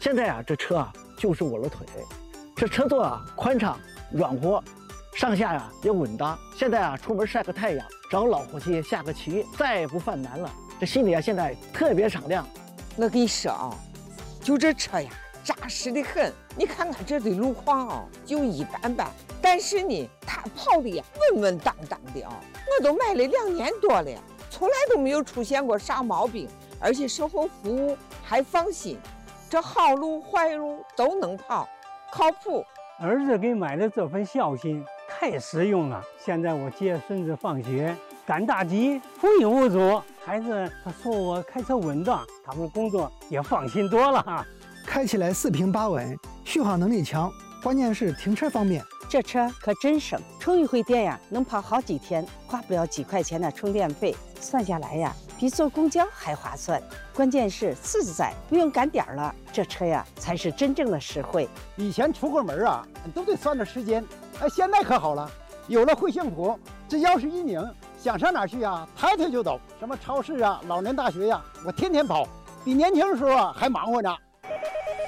现在啊，这车啊就是我的腿，这车座啊宽敞软和，上下呀也稳当。现在啊出门晒个太阳，找老伙计下个棋，再也不犯难了。这心里啊现在特别敞亮。 我跟你说啊，就这车呀，扎实的很。你看看这的路况啊，就一般般，但是呢，它跑的呀稳稳当当的啊。我都买了2年多了，从来都没有出现过啥毛病，而且售后服务还放心，这好路坏路都能跑，靠谱。 儿子给买的这份孝心太实用了。现在我接孙子放学，赶大集无影无阻。孩子他说我开车稳当，他们工作也放心多了哈。 开起来4平8稳，续航能力强，关键是停车方便。 这车可真省，充一回电呀，能跑好几天，花不了几块钱的充电费，算下来呀，比坐公交还划算。关键是自在，不用赶点了，这车呀才是真正的实惠。 以前出个门啊，都得算着时间，现在可好了，有了惠幸福，只要是一拧，想上哪去啊，抬腿就走。什么超市啊、老年大学呀，我天天跑，比年轻的时候啊还忙活呢。